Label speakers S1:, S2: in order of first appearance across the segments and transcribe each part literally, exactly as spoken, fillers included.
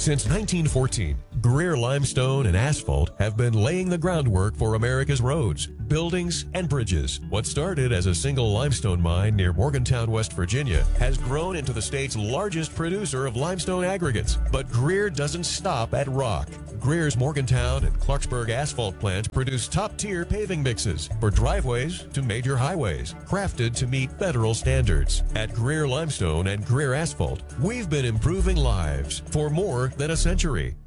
S1: Since nineteen fourteen, Greer Limestone and Asphalt have been laying the groundwork for America's roads, buildings, and bridges. What started as a single limestone mine near Morgantown, West Virginia, has grown into the state's largest producer of limestone aggregates. But Greer doesn't stop at rock. Greer's Morgantown and Clarksburg asphalt plants produce top-tier paving mixes for driveways to major highways, crafted to meet federal standards. At Greer Limestone and Greer Asphalt, we've been improving lives for more than a century.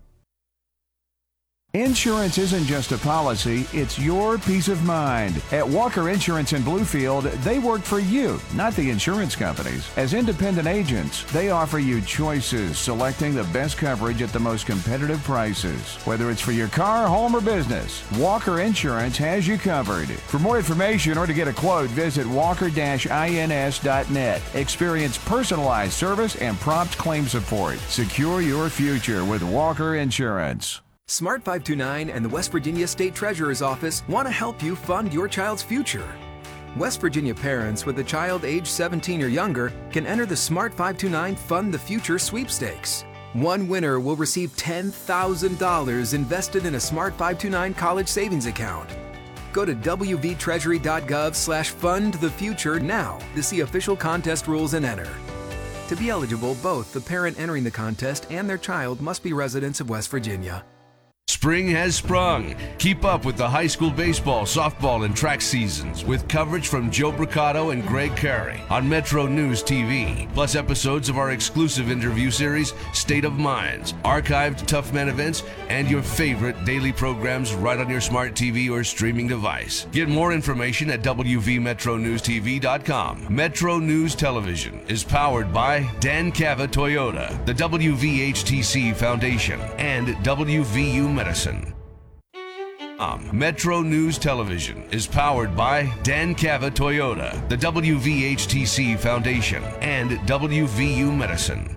S2: Insurance isn't just a policy, it's your peace of mind. At Walker Insurance in Bluefield, they work for you, not the insurance companies. As independent agents, they offer you choices, selecting the best coverage at the most competitive prices. Whether it's for your car, home, or business, Walker Insurance has you covered. For more information or to get a quote, visit walker dash ins dot net. Experience personalized service and prompt claim support. Secure your future with Walker Insurance.
S3: Smart five two nine and the West Virginia State Treasurer's Office want to help you fund your child's future. West Virginia parents with a child age seventeen or younger can enter the Smart five two nine Fund the Future sweepstakes. One winner will receive ten thousand dollars invested in a Smart five two nine college savings account. Go to w v treasury dot gov slash fund the future now to see official contest rules and enter. To be eligible, both the parent entering the contest and their child must be residents of West Virginia.
S4: Spring has sprung. Keep up with the high school baseball, softball, and track seasons with coverage from Joe Bricado and Greg Carey on Metro News T V, plus episodes of our exclusive interview series, State of Minds, archived Tough Men events, and your favorite daily programs right on your smart T V or streaming device. Get more information at w v metro news t v dot com. Metro News Television is powered by Dan Cava Toyota, the W V H T C Foundation, and W V U Medicine. Um, Metro News Television is powered by Dan Cava Toyota, the W V H T C Foundation, and W V U Medicine.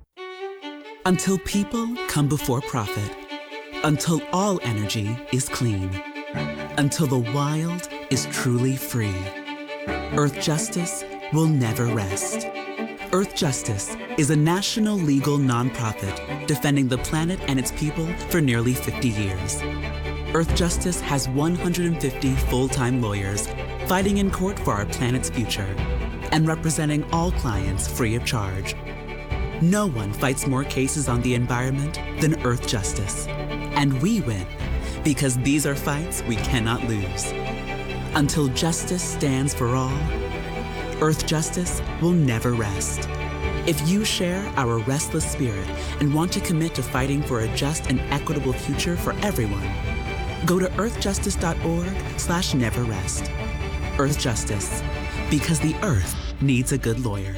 S5: Until people come before profit. Until all energy is clean. Until the wild is truly free. Earth Justice will never rest. Earth Justice is a national legal nonprofit defending the planet and its people for nearly fifty years. Earth Justice has one hundred fifty full-time lawyers fighting in court for our planet's future and representing all clients free of charge. No one fights more cases on the environment than Earth Justice. And we win because these are fights we cannot lose. Until justice stands for all, Earth Justice will never rest. If you share our restless spirit and want to commit to fighting for a just and equitable future for everyone, go to earth justice dot org slash never rest. Earth Justice, because the earth needs a good lawyer.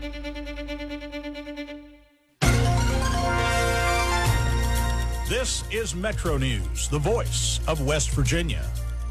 S6: This is Metro News, the voice of West Virginia.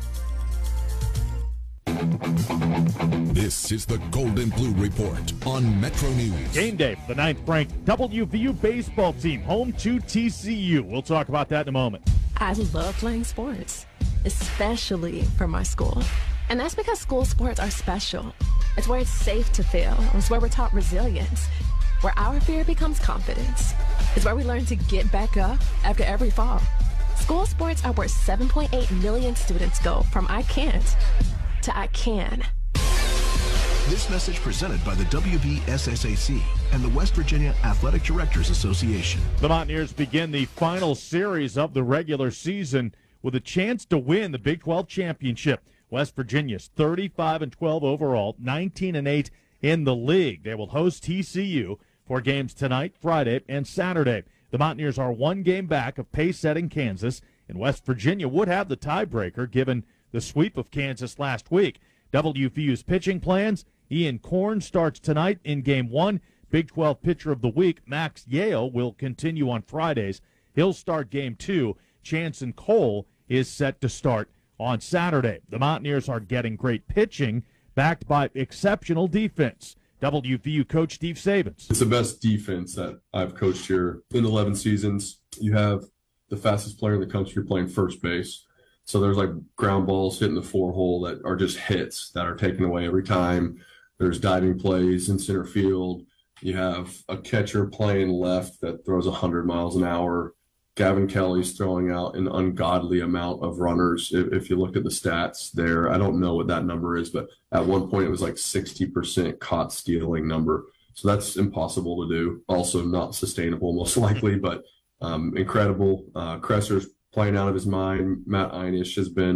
S7: This is the Golden Blue Report on Metro News.
S8: Game day for the ninth-ranked W V U baseball team, home to T C U. We'll talk about that in a moment.
S9: I love playing sports, especially for my school. And that's because school sports are special. It's where it's safe to fail. It's where we're taught resilience, where our fear becomes confidence. It's where we learn to get back up after every fall. School sports are where seven point eight million students go from I can't to I can.
S10: This message presented by the W V S S A C and the West Virginia Athletic Directors Association.
S8: The Mountaineers begin the final series of the regular season with a chance to win the Big twelve championship. West Virginia's thirty-five and twelve overall, nineteen and eight in the league. They will host T C U for games tonight, Friday, and Saturday. The Mountaineers are one game back of pace-setting Kansas, and West Virginia would have the tiebreaker given the sweep of Kansas last week. W V U's pitching plans: Ian Korn starts tonight in Game one. Big twelve Pitcher of the Week, Max Yale, will continue on Fridays. He'll start Game two. Chanson Cole is set to start on Saturday. The Mountaineers are getting great pitching, backed by exceptional defense. W V U coach Steve Sabins.
S11: It's the best defense that I've coached here in eleven seasons. You have the fastest player in the country playing first base. So there's like ground balls hitting the four hole that are just hits that are taken away every time. There's diving plays in center field. You have a catcher playing left that throws one hundred miles an hour. Gavin Kelly's throwing out an ungodly amount of runners. If, if you look at the stats there, I don't know what that number is, but at one point it was like sixty percent caught stealing number. So that's impossible to do. Also not sustainable, most likely, but um, incredible. Uh, Kresser's playing out of his mind. Matt Einish has been